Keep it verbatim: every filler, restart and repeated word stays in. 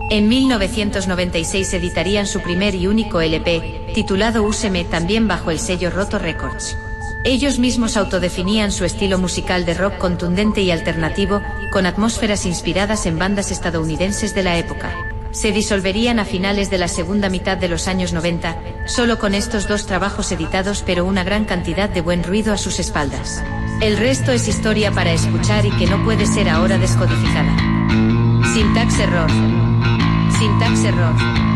En mil novecientos noventa y seis editarían su primer y único L P, titulado Úseme, también bajo el sello Roto Records. Ellos mismos autodefinían su estilo musical de rock contundente y alternativo, con atmósferas inspiradas en bandas estadounidenses de la época. Se disolverían a finales de la segunda mitad de los años noventa, solo con estos dos trabajos editados, pero una gran cantidad de buen ruido a sus espaldas. El resto es historia para escuchar y que no puede ser ahora descodificada. Syntax Error. Syntax Error.